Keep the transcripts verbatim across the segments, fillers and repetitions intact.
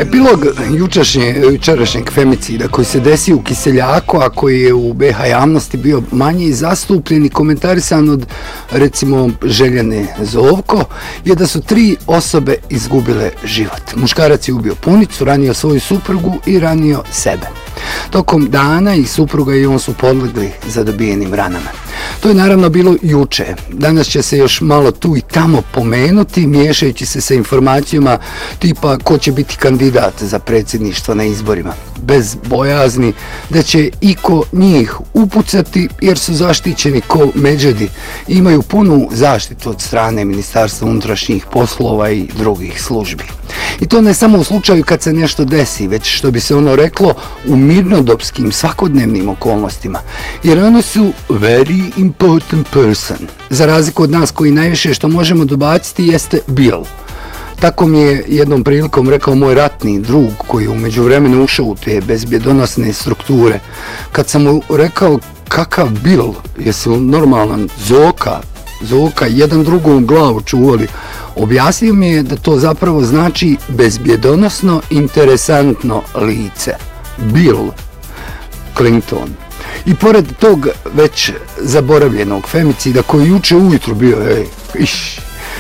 Epilog jučerašnje, jučerašnjeg femicida koji se desio u Kiseljaku, a koji je u be ha javnosti bio manje zastupljen i komentarisan od, recimo, Željane Zovko, je da su tri osobe izgubile život. Muškarac je ubio punicu, ranio svoju suprugu i ranio sebe. Tokom dana i supruga i on su podlegli zadobijenim ranama. To je naravno bilo juče. Danas će se još malo tu i tamo pomenuti, miješajući se sa informacijama tipa ko će biti kandidat za predsjedništvo na izborima. Bez bojazni da će iko njih upucati jer su zaštićeni ko međedi i imaju punu zaštitu od strane Ministarstva unutrašnjih poslova i drugih službi. I to ne samo u slučaju kad se nešto desi, već što bi se ono reklo u mirnodopskim svakodnevnim okolnostima, jer oni su very important person. Za razliku od nas koji najviše što možemo dobaciti jeste Bill. Tako mi je jednom prilikom rekao moj ratni drug koji je u međuvremenu ušao u te bezbjedonosne strukture. Kad sam mu rekao kakav Bill, jesi normalan, Zoka, Zoka, jedan drugom glavu čuvali, objasnio mi je da to zapravo znači bezbjedonosno interesantno lice. Bill Clinton. I pored tog već zaboravljenog femicida koji juče ujutru bio, ej, iš,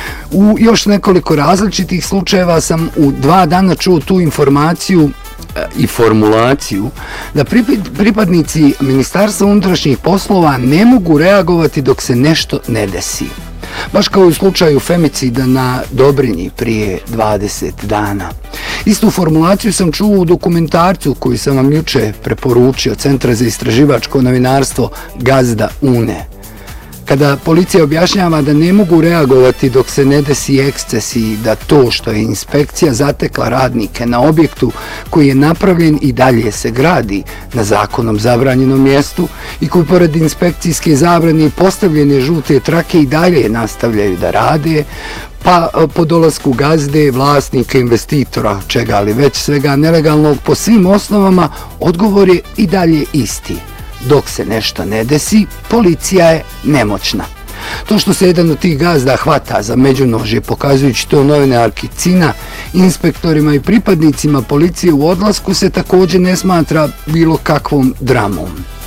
u još nekoliko različitih slučajeva sam u dva dana čuo tu informaciju i formulaciju da pripadnici Ministarstva unutrašnjih poslova ne mogu reagovati dok se nešto ne desi. Baš kao u slučaju femicida na Dobrinji prije dvadeset dana. Istu formulaciju sam čuo u dokumentarcu koji sam vam juče preporučio, Centra za istraživačko novinarstvo Gazda Une. Kada policija objašnjava da ne mogu reagovati dok se ne desi eksces i da to što je inspekcija zatekla radnike na objektu koji je napravljen i dalje se gradi na zakonom zabranjenom mjestu i koji pored inspekcijske zabrane i postavljene žute trake i dalje nastavljaju da rade, pa po dolasku gazde, vlasnika, investitora, čega ali već svega nelegalnog po svim osnovama, odgovor je i dalje isti. Dok se nešto ne desi, policija je nemoćna. To što se jedan od tih gazda hvata za međunožje, pokazujući to novinarki Cina, inspektorima i pripadnicima policije u odlasku se također ne smatra bilo kakvom dramom.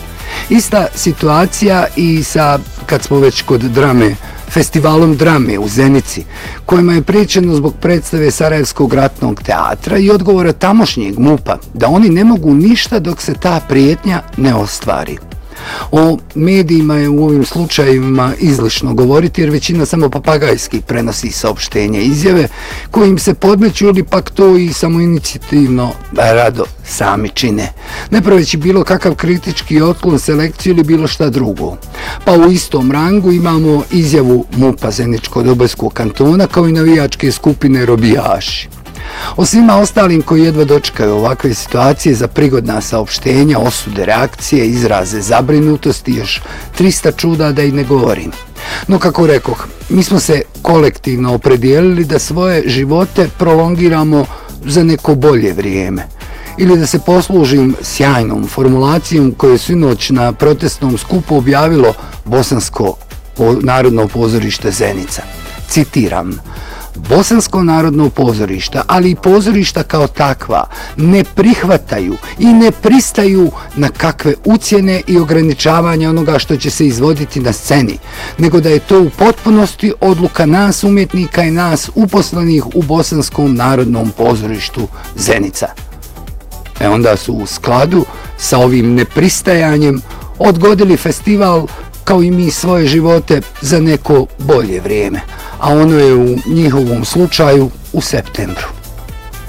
Ista situacija i sa, kad smo već kod drame, festivalom drame u Zenici, kojima je priječeno zbog predstave Sarajevskog ratnog teatra i odgovora tamošnjeg mupa da oni ne mogu ništa dok se ta prijetnja ne ostvari. O medijima je u ovim slučajevima izlišno govoriti jer većina samo papagajski prenosi saopštenje izjave kojim se podmeću ili pak to i samoinicijativno rado sami čine, ne praveći bilo kakav kritički otklon, selekciju ili bilo šta drugo. Pa u istom rangu imamo izjavu mupa Zeničko-Dobojskog kantona kao i navijačke skupine Robijaši. O svima ostalim koji jedva dočekaju ovakve situacije za prigodna saopštenja, osude, reakcije, izraze zabrinutosti, još trista čuda da i ne govorim. No kako rekoh, mi smo se kolektivno opredijelili da svoje živote prolongiramo za neko bolje vrijeme. Ili da se poslužim sjajnom formulacijom koju je sinoć na protestnom skupu objavilo Bosansko narodno pozorište Zenica. Citiram: Bosansko narodno pozorište, ali i pozorišta kao takva, ne prihvataju i ne pristaju na kakve ucjene i ograničavanja onoga što će se izvoditi na sceni, nego da je to u potpunosti odluka nas umjetnika i nas uposlenih u Bosanskom narodnom pozorištu Zenica. E onda su u skladu sa ovim nepristajanjem odgodili festival kao i mi svoje živote za neko bolje vrijeme, a ono je u njihovom slučaju u septembru.